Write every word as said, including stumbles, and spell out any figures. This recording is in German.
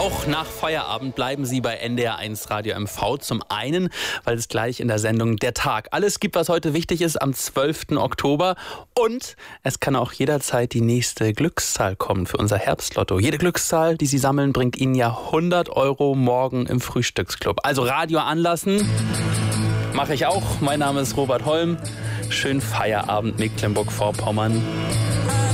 Auch nach Feierabend bleiben Sie bei N D R eins Radio M V. Zum einen, weil es gleich in der Sendung Der Tag alles gibt, was heute wichtig ist, am zwölften Oktober. Und es kann auch jederzeit die nächste Glückszahl kommen für unser Herbstlotto. Jede Glückszahl, die Sie sammeln, bringt Ihnen ja hundert Euro morgen im Frühstücksclub. Also Radio anlassen, mache ich auch. Mein Name ist Robert Holm. Schönen Feierabend, Mecklenburg-Vorpommern.